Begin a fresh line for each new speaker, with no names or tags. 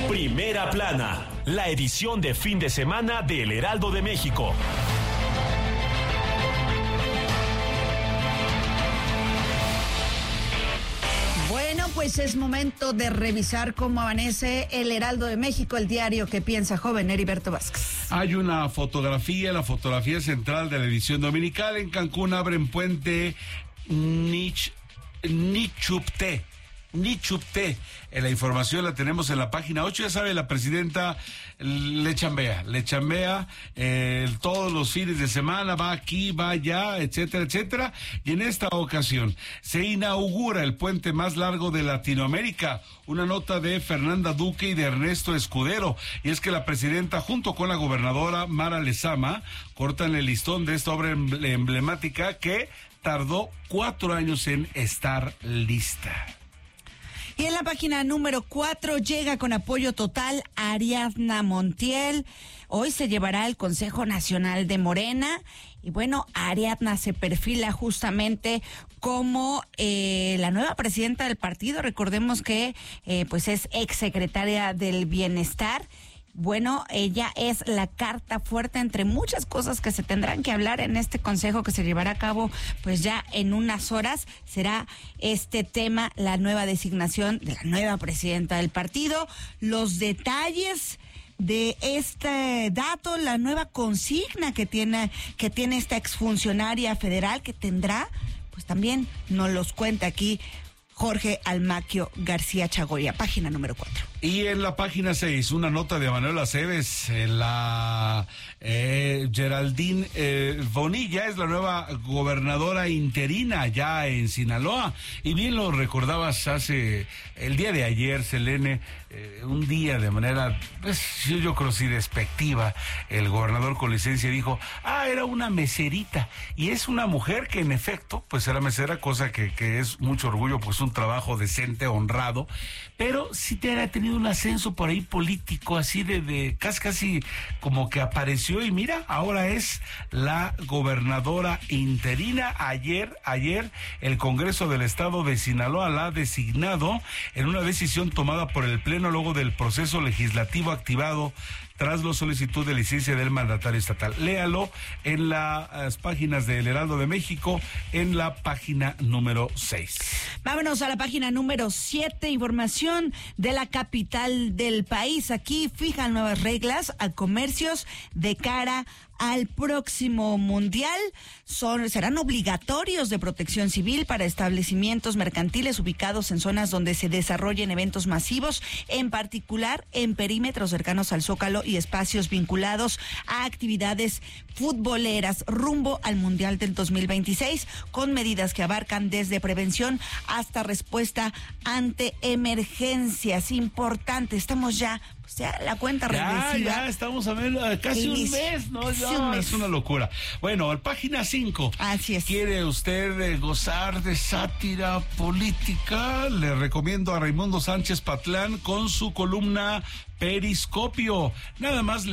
Primera Plana, la edición de fin de semana del Heraldo de México.
Bueno, pues es momento de revisar cómo amanece el Heraldo de México, el diario que piensa joven, Heriberto Vázquez.
Hay una fotografía, la fotografía central de la edición dominical. En Cancún abren puente Nichupté. La información la tenemos en la página 8. Ya sabe, la presidenta le chambea todos los fines de semana, va aquí, va allá, etcétera, etcétera. Y en esta ocasión se inaugura el puente más largo de Latinoamérica. Una nota de Fernanda Duque y de Ernesto Escudero. Y es que la presidenta, junto con la gobernadora Mara Lezama, cortan el listón de esta obra emblemática que tardó 4 años en estar lista.
Y en la página número 4 llega con apoyo total Ariadna Montiel. Hoy se llevará el Consejo Nacional de Morena. Y bueno, Ariadna se perfila justamente como la nueva presidenta del partido. Recordemos que pues es exsecretaria del Bienestar. Bueno, ella es la carta fuerte entre muchas cosas que se tendrán que hablar en este consejo que se llevará a cabo pues ya en unas horas. Será este tema, la nueva designación de la nueva presidenta del partido, los detalles de este dato, la nueva consigna que tiene esta exfuncionaria federal que tendrá, pues también nos los cuenta aquí Jorge Almaquio García Chagoria, página número 4.
Y en la página 6, una nota de Manuel Aceves, la Geraldine Bonilla es la nueva gobernadora interina ya en Sinaloa. Y bien lo recordabas hace el día de ayer, Selene, un día de manera, pues yo creo sí despectiva, el gobernador con licencia dijo, era una meserita. Y es una mujer que en efecto, pues era mesera, cosa que es mucho orgullo, pues un trabajo decente, honrado, pero sí ha tenido un ascenso por ahí político, así de casi como que apareció y mira, ahora es la gobernadora interina. Ayer el Congreso del Estado de Sinaloa la ha designado en una decisión tomada por el Pleno luego del proceso legislativo activado tras la solicitud de licencia del mandatario estatal. Léalo en las páginas del Heraldo de México, en la página número 6.
Vámonos a la página número 7, información de la capital del país. Aquí fijan nuevas reglas a comercios de cara al próximo mundial. Serán obligatorios de protección civil para establecimientos mercantiles ubicados en zonas donde se desarrollen eventos masivos, en particular en perímetros cercanos al Zócalo y espacios vinculados a actividades futboleras rumbo al Mundial del 2026, con medidas que abarcan desde prevención hasta respuesta ante emergencias. Importante, estamos ya la cuenta regresiva.
Ya estamos a ver, casi un mes, ¿no? Es una locura. Bueno, página 5.
Así es.
¿Quiere usted gozar de sátira política? Le recomiendo a Raimundo Sánchez Patlán con su columna Periscopio. Nada más